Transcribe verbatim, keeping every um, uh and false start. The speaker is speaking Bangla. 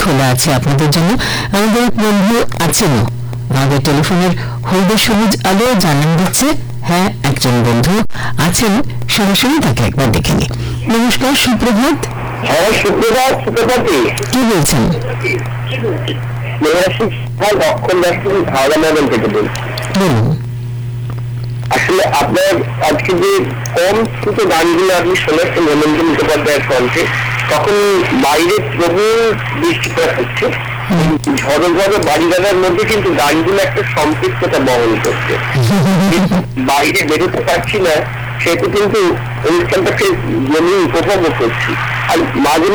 খোলা আছে আপনাদের জন্য। আমাদের বন্ধু আছেন আমাদের টেলিফোনের হলদে সবুজ আলো জানান দিচ্ছে, হ্যাঁ একজন বন্ধু আছেন, সরাসরি তাকে একবার দেখে নি। নমস্কার, সুপ্রভাত। হ্যাঁ সুপ্রভাত সুপ্রভাতী, কি বলছেন? বলুন। আসলে আপনার আজকে যে কম ছোট গানগুলো আপনি শোনাচ্ছেন হেমন্ত মুখোপাধ্যায়ের কণ্ঠে, তখন বাইরে প্রবল বৃষ্টিপাত হচ্ছে, ঝড়ো ঝড়ো বাড়িঘরের মধ্যে কিন্তু গানগুলো একটা সম্পৃক্ততা বহন করছে। বাইরে বেরোতে পারছি না, সেহেতু কিন্তু অনুষ্ঠানটাকে জমি উপভোগ করছি। আর মাঝে